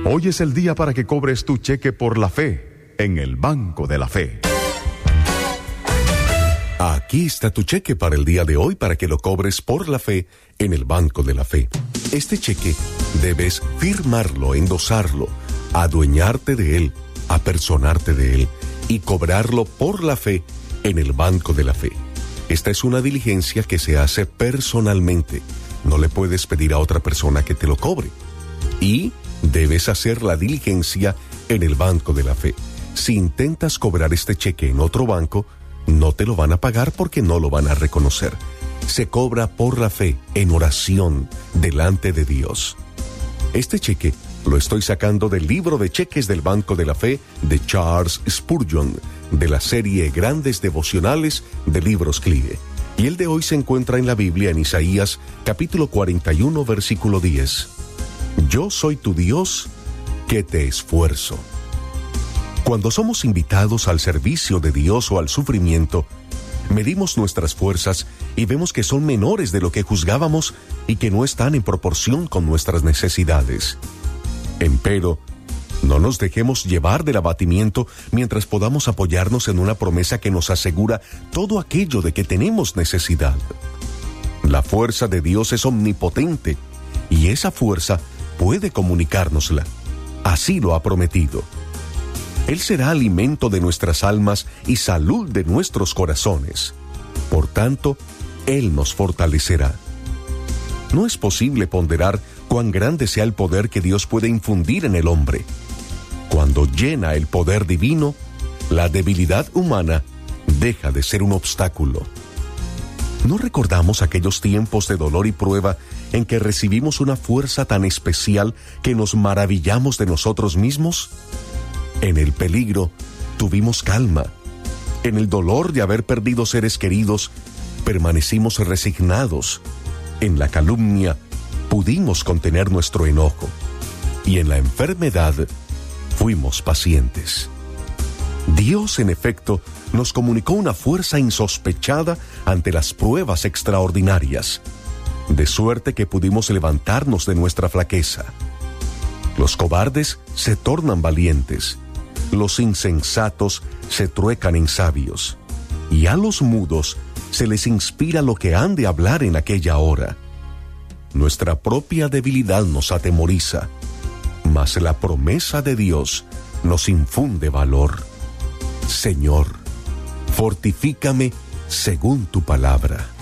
Hoy es el día para que cobres tu cheque por la fe en el Banco de la Fe. Aquí está tu cheque para el día de hoy para que lo cobres por la fe en el Banco de la Fe. Este cheque debes firmarlo, endosarlo, adueñarte de él, apersonarte de él y cobrarlo por la fe en el Banco de la Fe. Esta es una diligencia que se hace personalmente. No le puedes pedir a otra persona que te lo cobre. Y debes hacer la diligencia en el Banco de la Fe. Si intentas cobrar este cheque en otro banco, no te lo van a pagar porque no lo van a reconocer. Se cobra por la fe, en oración, delante de Dios. Este cheque lo estoy sacando del libro de cheques del Banco de la Fe de Charles Spurgeon, de la serie Grandes Devocionales de Libros CLIE. Y el de hoy se encuentra en la Biblia en Isaías, capítulo 41, versículo 10. Yo soy tu Dios, que te esfuerzo. Cuando somos invitados al servicio de Dios o al sufrimiento, medimos nuestras fuerzas y vemos que son menores de lo que juzgábamos y que no están en proporción con nuestras necesidades. Empero, no nos dejemos llevar del abatimiento mientras podamos apoyarnos en una promesa que nos asegura todo aquello de que tenemos necesidad. La fuerza de Dios es omnipotente y esa fuerza puede comunicárnosla. Así lo ha prometido. Él será alimento de nuestras almas y salud de nuestros corazones. Por tanto, Él nos fortalecerá. No es posible ponderar cuán grande sea el poder que Dios puede infundir en el hombre. Cuando llena el poder divino, la debilidad humana deja de ser un obstáculo. ¿No recordamos aquellos tiempos de dolor y prueba en que recibimos una fuerza tan especial que nos maravillamos de nosotros mismos? En el peligro tuvimos calma. En el dolor de haber perdido seres queridos, permanecimos resignados. En la calumnia pudimos contener nuestro enojo. Y en la enfermedad fuimos pacientes. Dios, en efecto, nos comunicó una fuerza insospechada ante las pruebas extraordinarias, de suerte que pudimos levantarnos de nuestra flaqueza. Los cobardes se tornan valientes, los insensatos se truecan en sabios, y a los mudos se les inspira lo que han de hablar en aquella hora. Nuestra propia debilidad nos atemoriza, mas la promesa de Dios nos infunde valor. Señor, fortifícame según tu palabra.